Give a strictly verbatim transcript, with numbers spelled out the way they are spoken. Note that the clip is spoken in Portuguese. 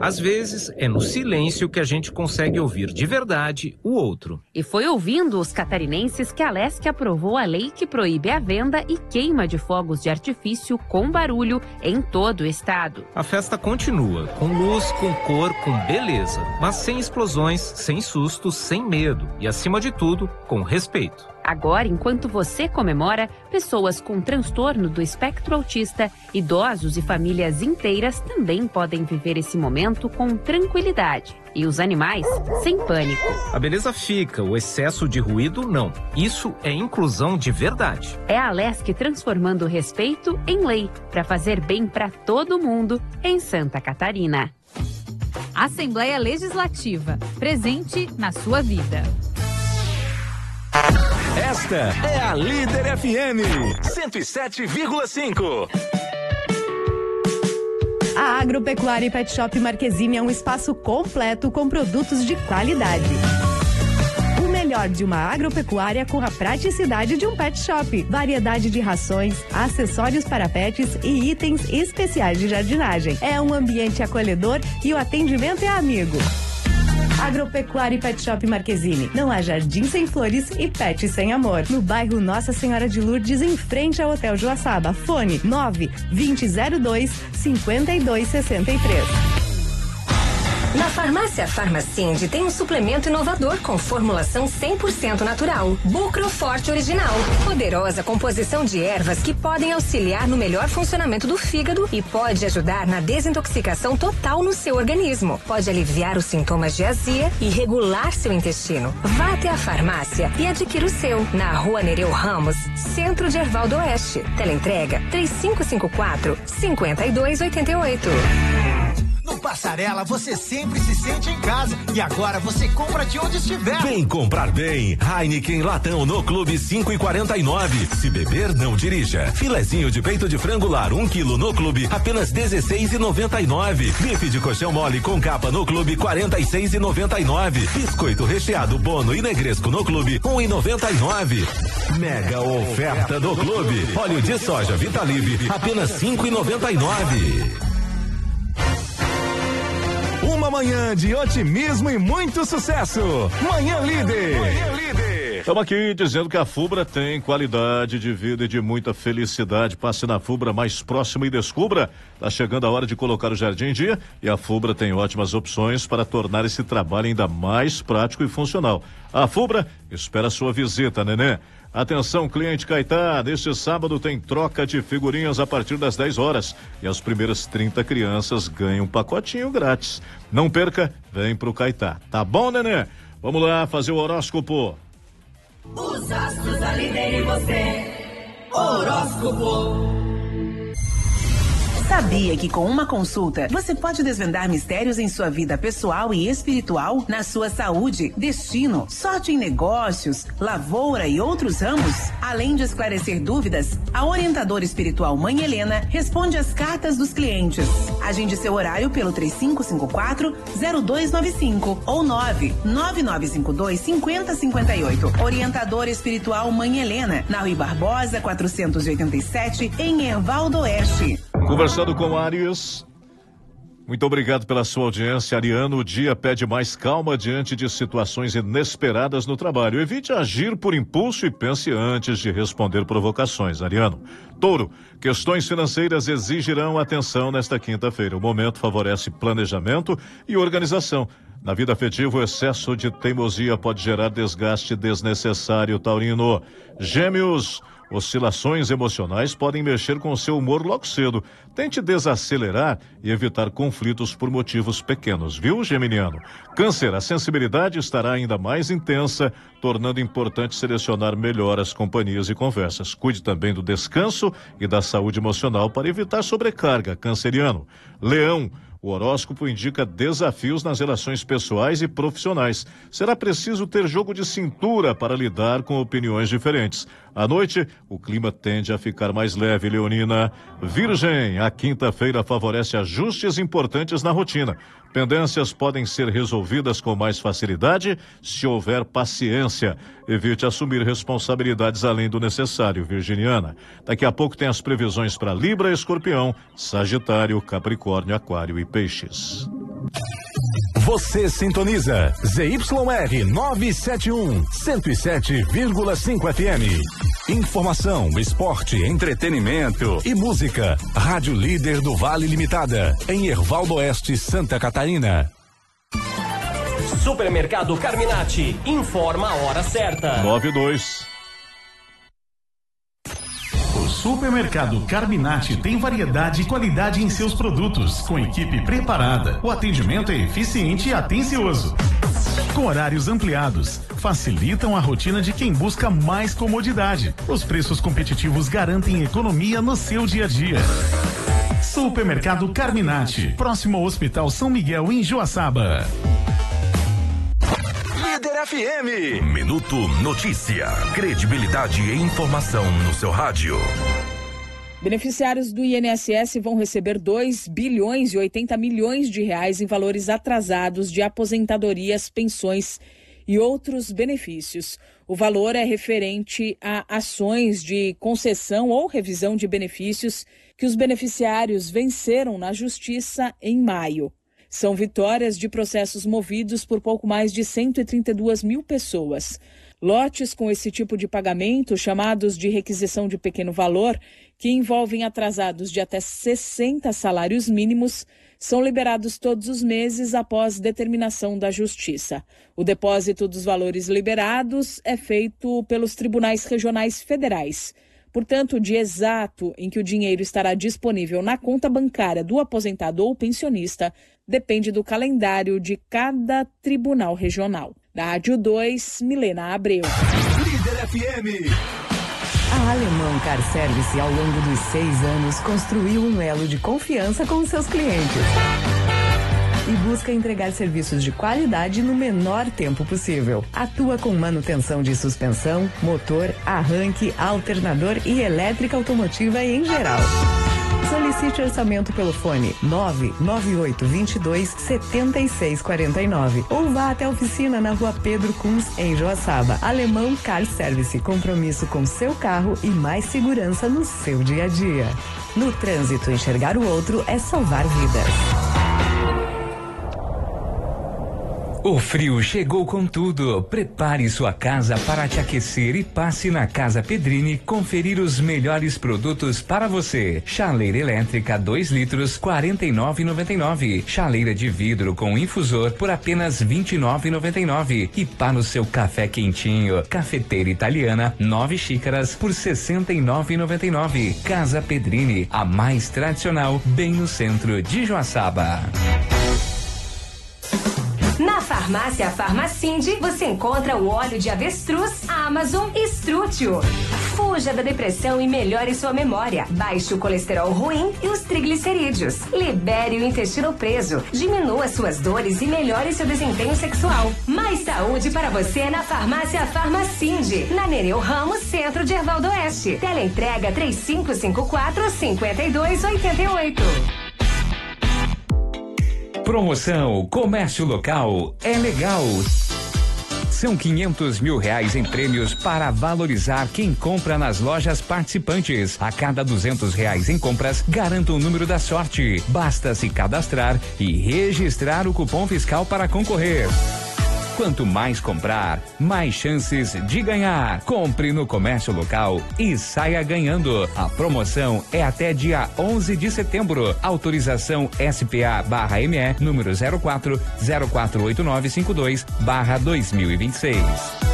Às vezes, é no silêncio que a gente consegue ouvir de verdade o outro. E foi ouvindo os catarinenses que a Alesc aprovou a lei que proíbe a venda e queima de fogos de artifício com barulho em todo o estado. A festa continua, com luz, com cor, com beleza, mas sem explosões, sem sustos, sem medo e, acima de tudo, com respeito. Agora, enquanto você comemora, pessoas com transtorno do espectro autista, idosos e famílias inteiras também podem viver esse momento com tranquilidade. E os animais, sem pânico. A beleza fica, o excesso de ruído não. Isso é inclusão de verdade. É a Alesc transformando o respeito em lei, para fazer bem para todo mundo em Santa Catarina. Assembleia Legislativa, presente na sua vida. Esta é a Líder F M cento e sete vírgula cinco. A Agropecuária e Pet Shop Marquezine é um espaço completo com produtos de qualidade. O melhor de uma agropecuária com a praticidade de um pet shop. Variedade de rações, acessórios para pets e itens especiais de jardinagem. É um ambiente acolhedor e o atendimento é amigo. Agropecuária e Pet Shop Marquezine. Não há jardim sem flores e pet sem amor. No bairro Nossa Senhora de Lourdes, em frente ao Hotel Joaçaba. Fone nove vinte zero dois cinquenta e dois sessenta e três. Na farmácia Farmacinde tem um suplemento inovador com formulação cem por cento natural. Bucroforte Original. Poderosa composição de ervas que podem auxiliar no melhor funcionamento do fígado e pode ajudar na desintoxicação total no seu organismo. Pode aliviar os sintomas de azia e regular seu intestino. Vá até a farmácia e adquira o seu. Na Rua Nereu Ramos, Centro de Ervaldo Oeste. Teleentrega três cinco cinco quatro, cinco dois oito oito. No Passarela você sempre se sente em casa e agora você compra de onde estiver. Vem comprar bem. Heineken Latão no Clube cinco e quarenta e nove. Se beber, não dirija. Filezinho de peito de frango lar um quilo no Clube apenas dezesseis e noventa e nove. Bife de colchão mole com capa no Clube quarenta e seis e noventa e nove. Biscoito recheado Bono e Negresco no Clube um e noventa e nove. Mega oferta do Clube. Óleo de soja Vitalive apenas cinco e noventa e nove. Uma manhã de otimismo e muito sucesso. Manhã Líder. Manhã Líder. Estamos aqui dizendo que a Fubra tem qualidade de vida e de muita felicidade. Passe na Fubra mais próxima e descubra. Está chegando a hora de colocar o jardim em dia e a Fubra tem ótimas opções para tornar esse trabalho ainda mais prático e funcional. A Fubra espera a sua visita, nenê. Atenção, cliente Caetá, neste sábado tem troca de figurinhas a partir das dez horas e as primeiras trinta crianças ganham um pacotinho grátis. Não perca, vem pro Caetá. Tá bom, nenê? Vamos lá fazer o horóscopo. Os astros da Líder e você. Horóscopo. Sabia que com uma consulta você pode desvendar mistérios em sua vida pessoal e espiritual, na sua saúde, destino, sorte em negócios, lavoura e outros ramos? Além de esclarecer dúvidas, a orientadora espiritual Mãe Helena responde às cartas dos clientes. Agende seu horário pelo três cinco cinco quatro, zero dois nove cinco ou nove nove nove cinco dois, cinco zero cinco oito. Orientadora espiritual Mãe Helena, na Rui Barbosa, quatrocentos e oitenta e sete, em Ervaldo Oeste. Conversando com Áries. Muito obrigado pela sua audiência, Ariano. O dia pede mais calma diante de situações inesperadas no trabalho. Evite agir por impulso e pense antes de responder provocações, Ariano. Touro, questões financeiras exigirão atenção nesta quinta-feira. O momento favorece planejamento e organização. Na vida afetiva, o excesso de teimosia pode gerar desgaste desnecessário, Taurino. Gêmeos, oscilações emocionais podem mexer com o seu humor logo cedo. Tente desacelerar e evitar conflitos por motivos pequenos, viu, geminiano? Câncer, a sensibilidade estará ainda mais intensa, tornando importante selecionar melhor as companhias e conversas. Cuide também do descanso e da saúde emocional para evitar sobrecarga, canceriano. Leão, o horóscopo indica desafios nas relações pessoais e profissionais. Será preciso ter jogo de cintura para lidar com opiniões diferentes. À noite, o clima tende a ficar mais leve, leonina. Virgem, a quinta-feira favorece ajustes importantes na rotina. Pendências podem ser resolvidas com mais facilidade se houver paciência. Evite assumir responsabilidades além do necessário, virginiana. Daqui a pouco tem as previsões para Libra, Escorpião, Sagitário, Capricórnio, Aquário e Peixes. Você sintoniza Z Y R novecentos e setenta e um, cento e sete vírgula cinco F M. Informação, esporte, entretenimento e música. Rádio Líder do Vale Limitada, em Hervaldo Oeste, Santa Catarina. Supermercado Carminati informa a hora certa. nove dois. O Supermercado Carminati tem variedade e qualidade em seus produtos, com equipe preparada. O atendimento é eficiente e atencioso. Com horários ampliados, facilitam a rotina de quem busca mais comodidade. Os preços competitivos garantem economia no seu dia a dia. Supermercado Carminati, próximo ao Hospital São Miguel, em Joaçaba. Líder F M. Minuto Notícia. Credibilidade e informação no seu rádio. Beneficiários do I N S S vão receber dois bilhões e oitenta milhões de reais em valores atrasados de aposentadorias, pensões e outros benefícios. O valor é referente a ações de concessão ou revisão de benefícios que os beneficiários venceram na Justiça em maio. São vitórias de processos movidos por pouco mais de cento e trinta e duas mil pessoas. Lotes com esse tipo de pagamento, chamados de requisição de pequeno valor, que envolvem atrasados de até sessenta salários mínimos, são liberados todos os meses após determinação da Justiça. O depósito dos valores liberados é feito pelos tribunais regionais federais. Portanto, o dia exato em que o dinheiro estará disponível na conta bancária do aposentado ou pensionista depende do calendário de cada tribunal regional. Da Rádio dois, Milena Abreu. Líder F M. A Alemão Car Service, ao longo dos seis anos, construiu um elo de confiança com seus clientes e busca entregar serviços de qualidade no menor tempo possível. Atua com manutenção de suspensão, motor, arranque, alternador e elétrica automotiva em geral. Solicite orçamento pelo fone nove nove oito dois dois, sete seis quatro nove ou vá até a oficina na Rua Pedro Kunz, em Joaçaba. Alemão Car Service, compromisso com seu carro e mais segurança no seu dia a dia. No trânsito, enxergar o outro é salvar vidas. O frio chegou com tudo. Prepare sua casa para te aquecer e passe na Casa Pedrini conferir os melhores produtos para você. Chaleira elétrica dois litros, quarenta e nove reais e noventa e nove centavos. Chaleira de vidro com infusor por apenas vinte e nove reais e noventa e nove centavos. E para o seu café quentinho, cafeteira italiana, nove xícaras por sessenta e nove reais e noventa e nove centavos. Casa Pedrini, a mais tradicional, bem no centro de Joaçaba. Na farmácia Farmacinde, você encontra o óleo de avestruz, Amazon e Strútil. Fuja da depressão e melhore sua memória. Baixe o colesterol ruim e os triglicerídeos. Libere o intestino preso. Diminua suas dores e melhore seu desempenho sexual. Mais saúde para você na farmácia Farmacinde. Na Nereu Ramos, centro de Hervaldo Oeste. Teleentrega três cinco cinco quatro, cinco dois oito oito. Promoção Comércio Local é legal. São quinhentos mil reais em prêmios para valorizar quem compra nas lojas participantes. A cada duzentos reais em compras, garanta o número da sorte. Basta se cadastrar e registrar o cupom fiscal para concorrer. Quanto mais comprar, mais chances de ganhar. Compre no Comércio Local e saia ganhando. A promoção é até dia onze de setembro. Autorização S P A barra M E número zero quatro zero quatro oito nove cinco dois barra dois mil e vinte e seis.